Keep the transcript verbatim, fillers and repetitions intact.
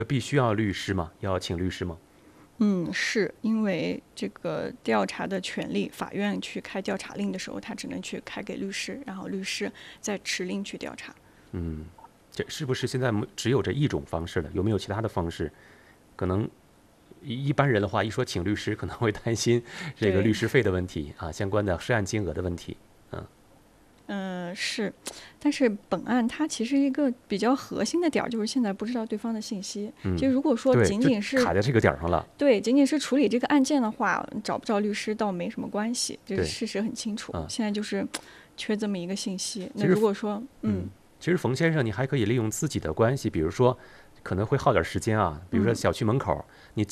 必须要律师吗？要请律师吗？ 嗯，是因为这个调查的权利，法院去开调查令的时候，他只能去开给律师，然后律师再持令去调查。 嗯，这是不是现在只有这一种方式了？有没有其他的方式？可能一一般人的话，一说请律师，可能会担心这个律对， 师费的问题啊，相关的涉案金额的问题。嗯， 嗯，是，但是本案它其实一个比较核心的点儿就是现在不知道对方的信息。就如果说对，就仅仅是卡在这个点儿上了。 对，仅仅是处理这个案件的话，找不着律师倒没什么关系，这是对， 事实很清楚。 啊， 现在就是缺这么一个信息。那其实， 如果说，嗯嗯，其实冯先生，你还可以利用自己的关系，比如说，可能会耗点时间啊，比如说嗯。 小区门口，你